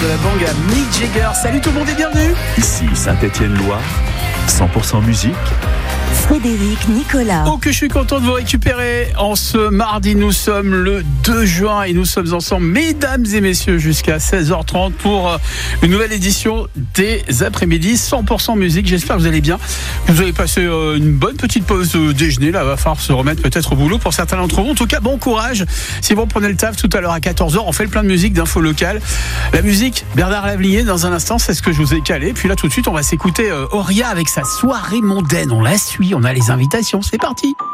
de la bande à Mick Jagger. Salut tout le monde et bienvenue. Ici Saint-Étienne-Loire, 100% musique. Frédéric Nicolas. Oh que je suis content de vous récupérer en ce mardi. Nous sommes le 2 juin et nous sommes ensemble, mesdames et messieurs, jusqu'à 16h30 pour une nouvelle édition des après-midi 100% musique. J'espère que vous allez bien. Vous avez passé une bonne petite pause déjeuner. Là, va falloir se remettre peut-être au boulot pour certains d'entre vous. En tout cas, bon courage. Si vous prenez le taf tout à l'heure à 14h, on fait le plein de musique, d'infos locales. La musique, Bernard Lavilliers, dans un instant, c'est ce que je vous ai calé. Puis là, tout de suite, on va s'écouter Auria avec sa soirée mondaine. On la suit. On a les invitations, c'est parti.